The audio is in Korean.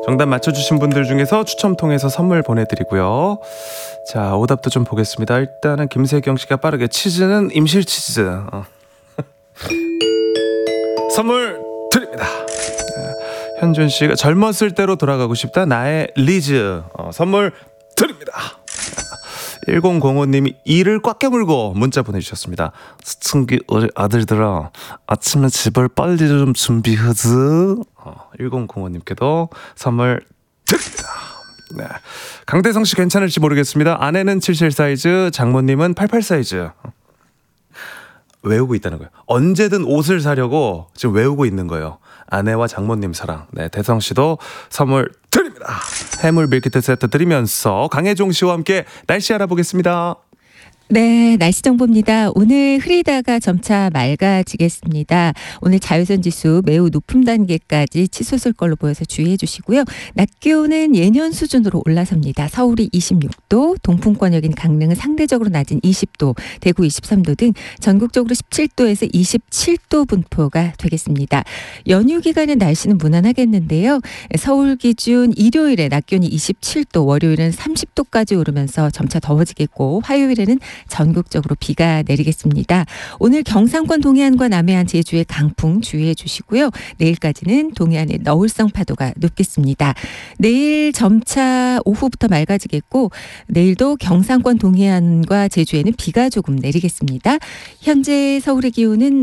정답 맞춰주신 분들 중에서 추첨 통해서 선물 보내드리고요. 자, 오답도 좀 보겠습니다. 일단은 김세경 씨가 빠르게 치즈는 임실 치즈. 선물 드립니다. 현준 씨가 젊었을 때로 돌아가고 싶다. 나의 리즈. 선물 드립니다. 1005님이 이를 꽉 깨물고 문자 보내주셨습니다. 수춘기 우리 아들들아, 아침에 집을 빨리 좀 준비하지. 1005님께도 선물 드립니다. 네. 강대성 씨 괜찮을지 모르겠습니다. 아내는 77 사이즈, 장모님은 88 사이즈. 외우고 있다는 거예요. 언제든 옷을 사려고 지금 외우고 있는 거예요. 아내와 장모님 사랑. 네, 대성 씨도 선물 드립니다. 해물 밀키트 세트 드리면서 강혜종 씨와 함께 날씨 알아보겠습니다. 네, 날씨 정보입니다. 오늘 흐리다가 점차 맑아지겠습니다. 오늘 자외선 지수 매우 높은 단계까지 치솟을 걸로 보여서 주의해 주시고요. 낮 기온은 예년 수준으로 올라섭니다. 서울이 26도, 동풍권역인 강릉은 상대적으로 낮은 20도, 대구 23도 등 전국적으로 17도에서 27도 분포가 되겠습니다. 연휴 기간에 날씨는 무난하겠는데요. 서울 기준 일요일에 낮 기온이 27도, 월요일은 30도까지 오르면서 점차 더워지겠고, 화요일에는 전국적으로 비가 내리겠습니다. 오늘 경상권 동해안과 남해안 제주의 강풍 주의해 주시고요. 내일까지는 동해안의 너울성 파도가 높겠습니다. 내일 점차 오후부터 맑아지겠고 내일도 경상권 동해안과 제주에는 비가 조금 내리겠습니다. 현재 서울의 기온은